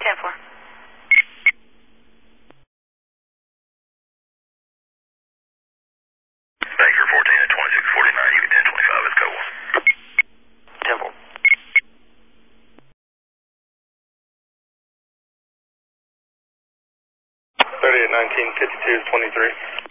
10-4. Baker 14 at 2649, you get 1025 is code 1. 10-4. 30 at 1952 is 23.